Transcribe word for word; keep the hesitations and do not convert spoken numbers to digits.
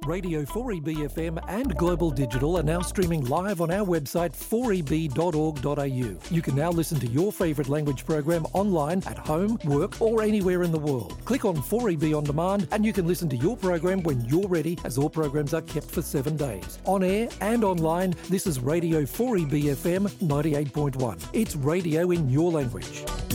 Radio four E B F M and Global Digital are now streaming live on our website four e b dot org dot a u. You can now listen to your favourite language program online at home, work or anywhere in the world. Click on four E B On Demand and you can listen to your program when you're ready, as all programs are kept for seven days. On air and online, this is Radio four E B F M ninety-eight point one. It's radio in your language.